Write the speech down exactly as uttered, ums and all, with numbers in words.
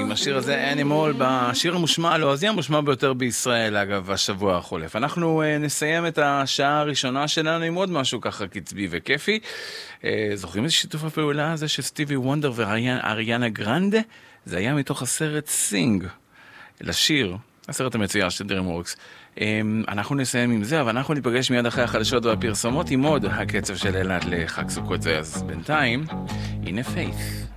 עם השיר הזה Animal, בשיר המושמע הלועזי המושמע ביותר בישראל, אגב, השבוע החולף. אנחנו uh, נסיים את השעה הראשונה שלנו עם עוד משהו ככה קצבי וכיפי. Uh, זוכרים איזה שיתוף הפעולה הזה של סטיבי וונדר ואריאנה גרנדה? זה היה מתוך הסרט סינג, לשיר, הסרט המצויר של DreamWorks. Um, אנחנו נסיים עם זה, אבל אנחנו ניפגש מיד אחרי החדשות והפרסומות עם עוד הקצב של אלעד לחג סוכות. אז בינתיים, הנה פיית'.